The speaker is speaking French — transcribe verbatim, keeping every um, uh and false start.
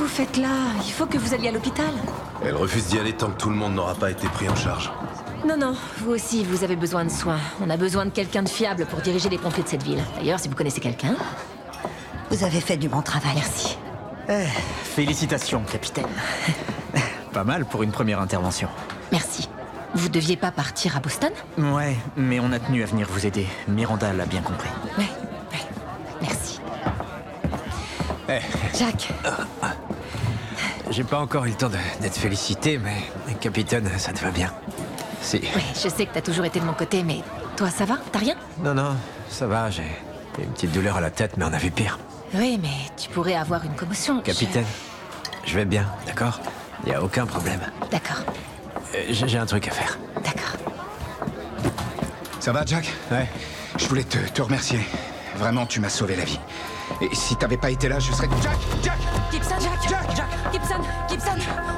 vous faites là? Il faut que vous alliez à l'hôpital. Elle refuse d'y aller tant que tout le monde n'aura pas été pris en charge. Non, non, vous aussi, vous avez besoin de soins. On a besoin de quelqu'un de fiable pour diriger les pompiers de cette ville. D'ailleurs, si vous connaissez quelqu'un... Vous avez fait du bon travail. Merci. Eh, félicitations, capitaine. Pas mal pour une première intervention. Merci. Vous deviez pas partir à Boston? Ouais, mais on a tenu à venir vous aider. Miranda l'a bien compris. Ouais, ouais. Merci. Eh, Jack, j'ai pas encore eu le temps de- d'être félicité, mais capitaine, ça te va bien. Si. ouais, je sais que t'as toujours été de mon côté, mais toi, ça va? T'as rien? Non, non, ça va, j'ai une petite douleur à la tête, mais on a vu pire. Oui, mais tu pourrais avoir une commotion. Capitaine, je vais bien, d'accord? Y a aucun problème. Je- D'accord, Euh, J'ai j'ai un truc à faire. d'accord. Ça va, Jack? Ouais. Je voulais te, te remercier. Vraiment, tu m'as sauvé la vie. Et si t'avais pas été là, je serais... Jack! Jack! Gibson, Jack, Jack! Jack, Gibson, Gibson.